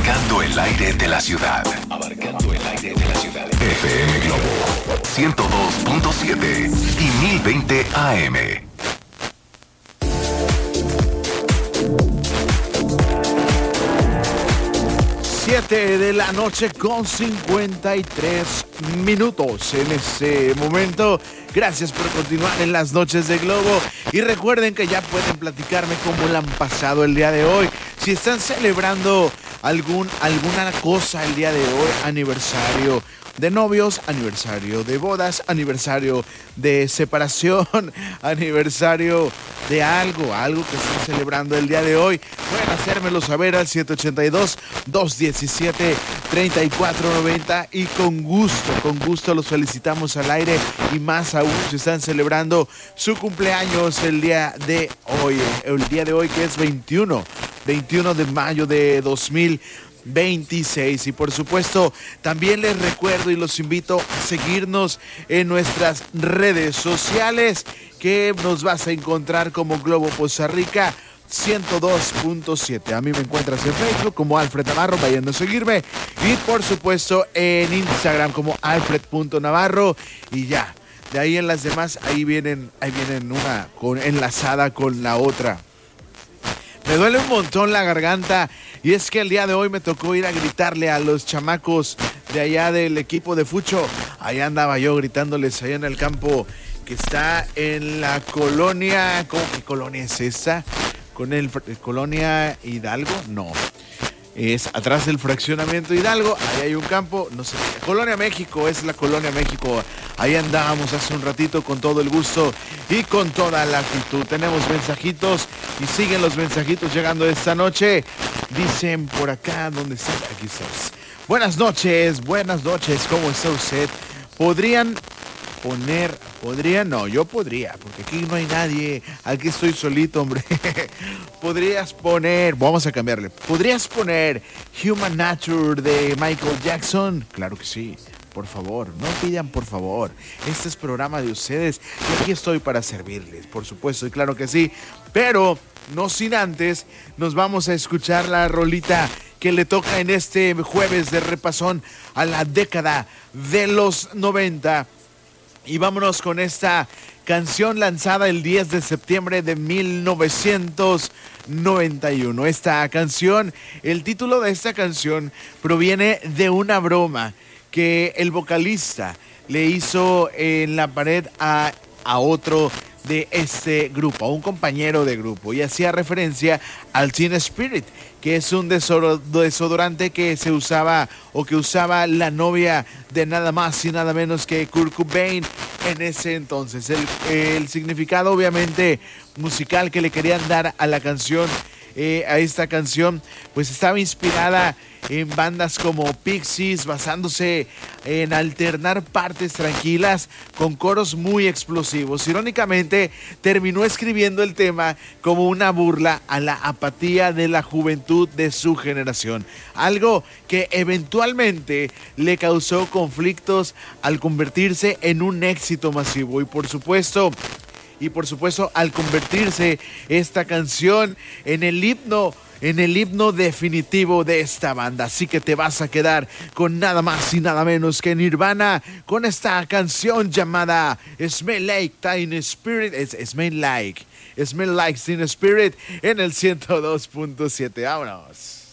Abarcando el aire de la ciudad. FM Globo 102.7 y 1020 AM. 7 de la noche con 53 minutos en este momento. Gracias por continuar en las noches de Globo. Y recuerden que ya pueden platicarme cómo la han pasado el día de hoy. Si están celebrando alguna cosa el día de hoy, aniversario de novios, aniversario de bodas, aniversario de separación, aniversario de algo que estén celebrando el día de hoy, pueden hacérmelo saber al 782-217-3490 y con gusto los felicitamos al aire, y más aún si están celebrando su cumpleaños el día de hoy que es 21 de mayo de 2026. Y por supuesto también les recuerdo y los invito a seguirnos en nuestras redes sociales, que nos vas a encontrar como Globo Poza Rica 102.7. A mí me encuentras en Facebook como Alfred Navarro, vayan a seguirme, y por supuesto en Instagram como alfred.navarro, y ya, de ahí en las demás, ahí vienen una enlazada con la otra. Me duele un montón la garganta, y es que el día de hoy me tocó ir a gritarle a los chamacos de allá del equipo de Fucho. Allá andaba yo gritándoles allá en el campo que está en la colonia. ¿Cómo que colonia es esta? ¿Con el Colonia Hidalgo? No. Es atrás del fraccionamiento Hidalgo, ahí hay un campo, no sé, Colonia México, es la Colonia México. Ahí andábamos hace un ratito con todo el gusto y con toda la actitud. Tenemos mensajitos y siguen los mensajitos llegando esta noche. Dicen por acá, ¿dónde estás? Aquí estás. Buenas noches, ¿cómo está usted? No, yo podría, porque aquí no hay nadie, aquí estoy solito, hombre. Vamos a cambiarle, ¿podrías poner Human Nature de Michael Jackson? Claro que sí, por favor, no pidan por favor, este es programa de ustedes y aquí estoy para servirles, por supuesto, y claro que sí, pero no sin antes, nos vamos a escuchar la rolita que le toca en este jueves de repasón a la década de los 90. Y vámonos con esta canción lanzada el 10 de septiembre de 1991. Esta canción, el título de esta canción proviene de una broma que el vocalista le hizo en la pared a otro de este grupo, a un compañero de grupo, y hacía referencia al Teen Spirit, que es un desodorante que se usaba o que usaba la novia de nada más y nada menos que Kurt Cobain en ese entonces. El significado obviamente musical que le querían dar a la canción, a esta canción, pues estaba inspirada en bandas como Pixies, basándose en alternar partes tranquilas con coros muy explosivos. Irónicamente, terminó escribiendo el tema como una burla a la apatía de la juventud de su generación, algo que eventualmente le causó conflictos al convertirse en un éxito masivo. Y por supuesto, al convertirse esta canción en el himno definitivo de esta banda. Así que te vas a quedar con nada más y nada menos que Nirvana, con esta canción llamada Smell Like Teen Spirit. Smell Like Teen Spirit en el 102.7. Vámonos.